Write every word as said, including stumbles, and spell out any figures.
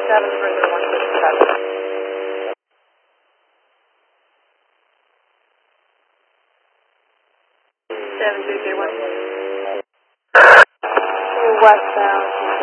seven further one six seven. seven three three one. Westbound.